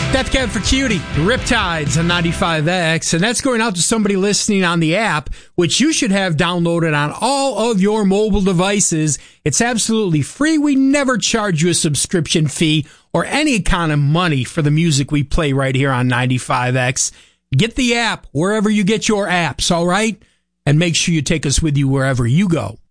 Death Cab for Cutie, Riptides on 95X, and that's going out to somebody listening on the app, which you should have downloaded on all of your mobile devices. It's absolutely free. We never charge you a subscription fee or any kind of money for the music we play right here on 95X. Get the app wherever you get your apps, all right? And make sure you take us with you wherever you go.